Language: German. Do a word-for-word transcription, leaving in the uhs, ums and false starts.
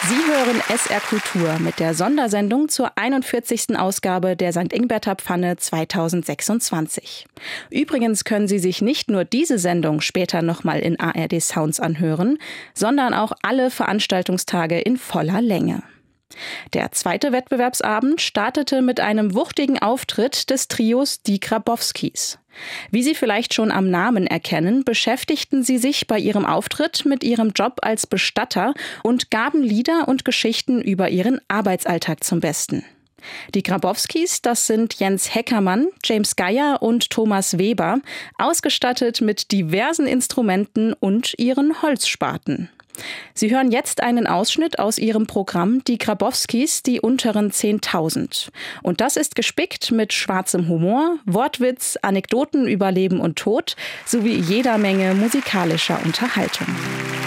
Sie hören S R Kultur mit der Sondersendung zur einundvierzigsten Ausgabe der Sankt Ingbert Pfanne zweitausendsechsundzwanzig. Übrigens können Sie sich nicht nur diese Sendung später nochmal in A R D Sounds anhören, sondern auch alle Veranstaltungstage in voller Länge. Der zweite Wettbewerbsabend startete mit einem wuchtigen Auftritt des Trios Die Grabowskis. Wie Sie vielleicht schon am Namen erkennen, beschäftigten sie sich bei ihrem Auftritt mit ihrem Job als Bestatter und gaben Lieder und Geschichten über ihren Arbeitsalltag zum Besten. Die Grabowskis, das sind Jens Heckermann, James Geier und Thomas Weber, ausgestattet mit diversen Instrumenten und ihren Holzspaten. Sie hören jetzt einen Ausschnitt aus ihrem Programm Die Grabowskis, die unteren zehntausend. Und das ist gespickt mit schwarzem Humor, Wortwitz, Anekdoten über Leben und Tod sowie jeder Menge musikalischer Unterhaltung.